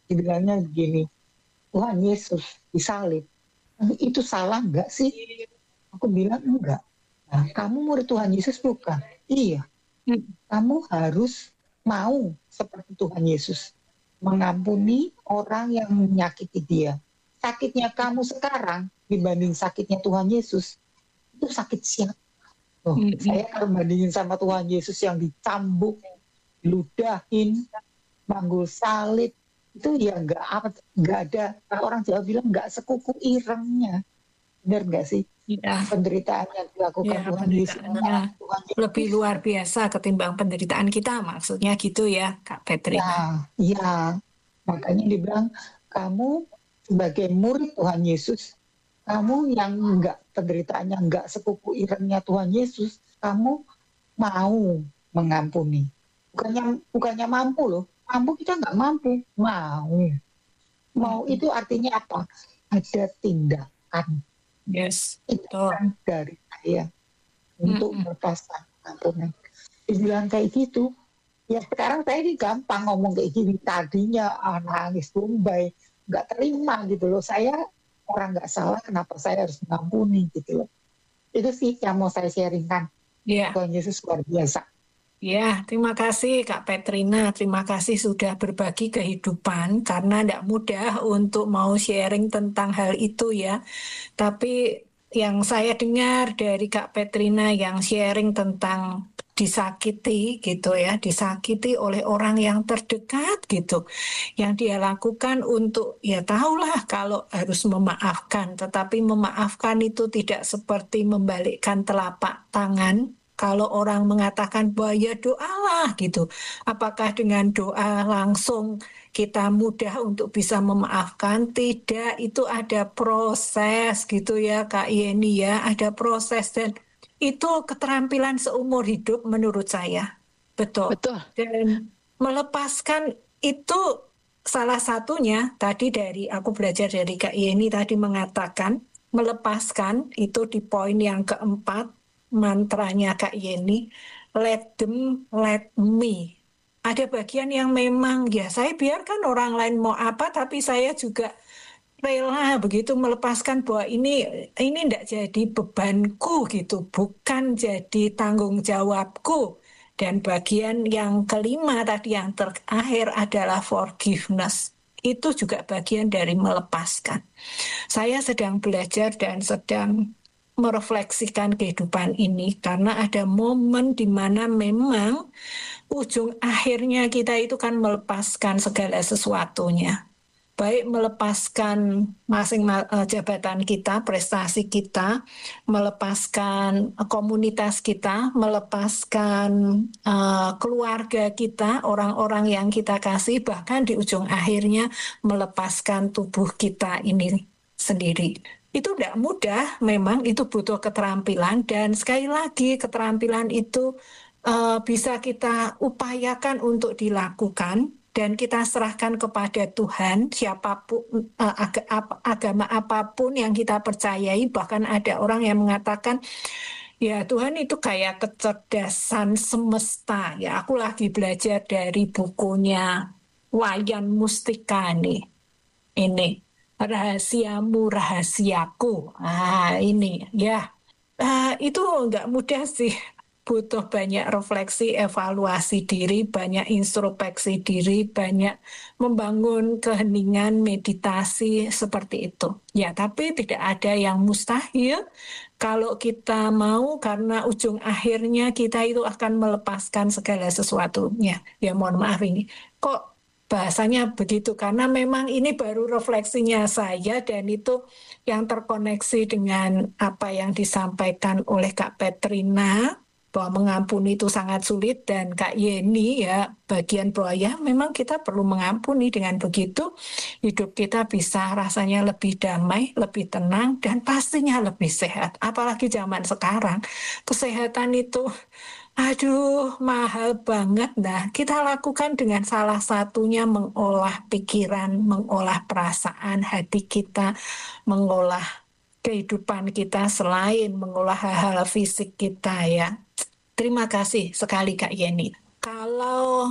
dibilangnya begini, Tuhan Yesus disalib. Itu salah nggak sih? Aku bilang enggak. Nah, kamu murid Tuhan Yesus bukan? Iya. Kamu harus mau seperti Tuhan Yesus. Mengampuni orang yang menyakiti dia. Sakitnya kamu sekarang dibanding sakitnya Tuhan Yesus, itu sakit siapa? Saya kalau bandingin sama Tuhan Yesus yang dicambuk, ludahin, manggul salib, itu ya nggak ada, orang Jawa bilang nggak sekuku irengnya. Benar nggak sih? Ya, Penderitaan yang dilakukan ya, Tuhan Yesus, penderitaannya Tuhan lebih Yesus. luar biasa ketimbang penderitaan kita, maksudnya gitu ya, Kak Petrina. Ya, makanya dibilang kamu sebagai murid Tuhan Yesus, kamu yang enggak penderitaannya enggak sepupu irengnya Tuhan Yesus, kamu mau mengampuni. Bukannya mampu loh, mampu kita nggak mampu, mau itu artinya apa? Ada tindakan, Yes, betul. tindakan dari saya untuk melepaskan pengampunan. Dibilang kayak gitu, ya sekarang saya ini gampang ngomong kayak gini, tadinya nangis Bombay, nggak terima gitu loh, saya orang nggak salah, kenapa saya harus mengampuni gitu loh. Itu sih yang mau saya sharingkan. Ya, Tuhan Yesus luar biasa. ya, terima kasih Kak Petrina. Terima kasih sudah berbagi kehidupan karena tidak mudah untuk mau sharing tentang hal itu ya. Tapi yang saya dengar dari Kak Petrina yang sharing tentang disakiti gitu ya, disakiti oleh orang yang terdekat gitu. Yang dia lakukan untuk ya tahulah kalau harus memaafkan, tetapi memaafkan itu tidak seperti membalikkan telapak tangan. Kalau orang mengatakan bahwa ya doalah gitu, apakah dengan doa langsung kita mudah untuk bisa memaafkan? Tidak, itu ada proses gitu ya Kak Yeni ya, ada proses dan itu keterampilan seumur hidup menurut saya. Betul. Betul. Dan melepaskan itu salah satunya tadi dari aku belajar dari Kak Yeni tadi mengatakan melepaskan itu di poin yang keempat mantranya Kak Yeni, let them let me. Ada bagian yang memang ya saya biarkan orang lain mau apa, tapi saya juga rela begitu melepaskan bahwa ini tidak jadi bebanku gitu, bukan jadi tanggung jawabku. Dan bagian yang kelima tadi yang terakhir adalah forgiveness. Itu juga bagian dari melepaskan. Saya sedang belajar dan sedang merefleksikan kehidupan ini karena ada momen di mana memang ujung akhirnya kita itu kan melepaskan segala sesuatunya. Baik melepaskan jabatan kita, prestasi kita, melepaskan komunitas kita, melepaskan keluarga kita, orang-orang yang kita kasih, bahkan di ujung akhirnya melepaskan tubuh kita ini sendiri. Itu tidak mudah, memang itu butuh keterampilan dan sekali lagi keterampilan itu bisa kita upayakan untuk dilakukan dan kita serahkan kepada Tuhan siapapun agama apapun yang kita percayai. Bahkan ada orang yang mengatakan ya Tuhan itu kayak kecerdasan semesta ya. Aku lagi belajar dari bukunya Wayan Mustika nih, ini rahasiamu rahasiaku, ini ya. Itu nggak mudah sih, butuh banyak refleksi, evaluasi diri, banyak introspeksi diri, banyak membangun keheningan, meditasi seperti itu. Ya, tapi tidak ada yang mustahil kalau kita mau karena ujung akhirnya kita itu akan melepaskan segala sesuatunya. Ya, mohon maaf ini. Kok bahasanya begitu karena memang ini baru refleksinya saya dan itu yang terkoneksi dengan apa yang disampaikan oleh Kak Petrina bahwa mengampuni itu sangat sulit dan Kak Yeni ya bagian bahwa ya memang kita perlu mengampuni, dengan begitu hidup kita bisa rasanya lebih damai, lebih tenang dan pastinya lebih sehat. Apalagi zaman sekarang kesehatan itu aduh, mahal banget. Nah, kita lakukan dengan salah satunya mengolah pikiran, mengolah perasaan hati kita, mengolah kehidupan kita selain mengolah hal-hal fisik kita ya. Terima kasih sekali Kak Yeni. Kalau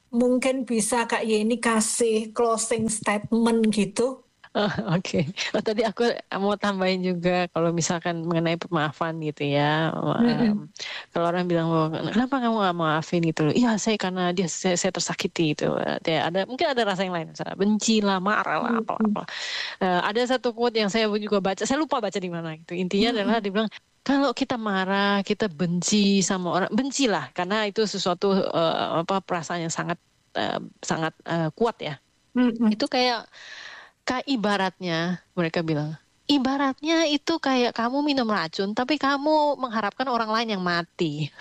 mungkin bisa Kak Yeni kasih closing statement gitu. Oke. Tadi aku mau tambahin juga kalau misalkan mengenai pemaafan gitu ya. Kalau orang bilang kenapa kamu nggak maafin gitu loh? Iya karena saya tersakiti gitu. Mungkin ada rasa yang lain, misalnya benci lah, marah lah, apa. Ada satu quote yang saya juga baca, saya lupa baca di mana gitu. Intinya adalah dia bilang, kalau kita marah, kita benci sama orang, bencilah karena itu sesuatu perasaan yang sangat kuat ya. Itu kayak ibaratnya mereka bilang, ibaratnya itu kayak kamu minum racun tapi kamu mengharapkan orang lain yang mati.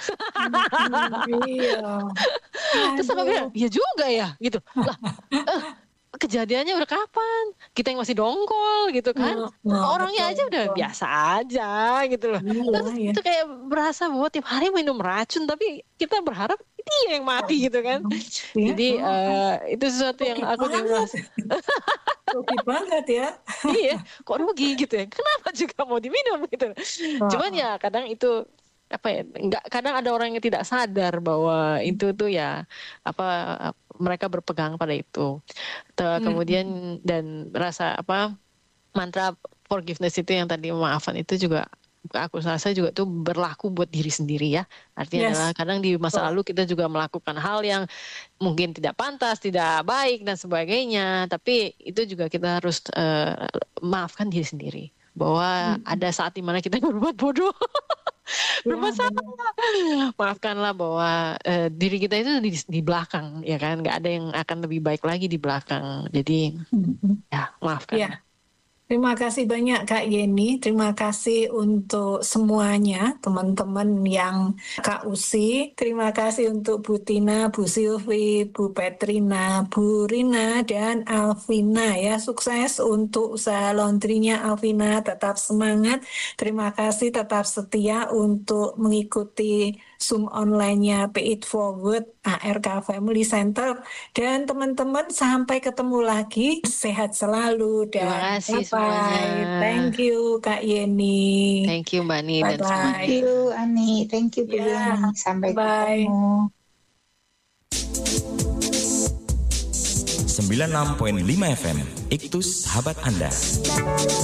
Iya. Terus aku bilang, ya juga ya gitu lah. Kejadiannya udah kapan? Kita yang masih dongkol gitu kan. Orangnya aja udah biasa aja gitu loh. Terus itu kayak berasa bahwa tiap hari minum racun tapi kita berharap dia yang mati gitu kan. Jadi itu sesuatu yang aku juga merasa rugi banget ya. Iya, kok rugi gitu ya. Kenapa juga mau diminum gitu. Cuman ya kadang itu kadang ada orang yang tidak sadar bahwa itu tuh ya mereka berpegang pada itu. Kemudian dan rasa mantra forgiveness itu yang tadi maafan itu juga aku rasa juga tuh berlaku buat diri sendiri ya. Artinya adalah kadang di masa lalu kita juga melakukan hal yang mungkin tidak pantas, tidak baik dan sebagainya. Tapi itu juga kita harus maafkan diri sendiri. Bahwa ada saat dimana kita berbuat bodoh. Berbuat salah. Maafkanlah bahwa diri kita itu di belakang ya kan, nggak ada yang akan lebih baik lagi di belakang. Jadi ya maafkan. Ya. Terima kasih banyak Kak Yeni, terima kasih untuk semuanya teman-teman yang Kak Usi, terima kasih untuk Bu Tina, Bu Silvi, Bu Petrina, Bu Rina, dan Alvina ya. Sukses untuk usaha laundrynya Alvina, tetap semangat, terima kasih tetap setia untuk mengikuti Zoom online-nya Pay It Forward ARK Family Center, dan teman-teman sampai ketemu lagi, sehat selalu dan terima kasih semuanya. Thank you Kak Yeni. Thank you Mbak Ani dan semuanya. Thank you Ani, thank you Bu Yeni. Sampai ketemu. 96.5 FM, Iktus Sahabat Anda.